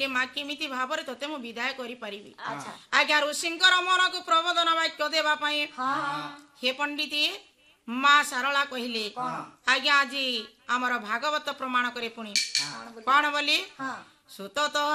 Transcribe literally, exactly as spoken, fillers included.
ଯେ ମା କେମିତି ଭାବରେ ତତେ ମୁଁ ବିଦାୟ କରିପାରିବି। ଆଜ୍ଞା ଋଷିଙ୍କର ମନକୁ ପ୍ରବୋଧନ ବାକ୍ୟ ଦେବା ପାଇଁ ହେ ପଣ୍ଡିତ ମା ସାରଳା କହିଲେ ଆଜ୍ଞା ଆଜି ଆମର ଭାଗବତ ପ୍ରମାଣ କରେ ପୁଣି କଣ ବୋଲି ସୁତ ତ